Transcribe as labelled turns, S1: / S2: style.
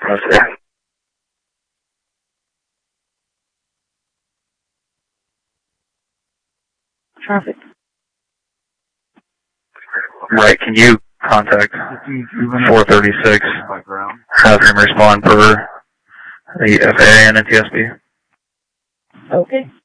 S1: Okay.
S2: Traffic.
S1: Right, can you contact 436, have him respond per the FAA and NTSB?
S2: Okay.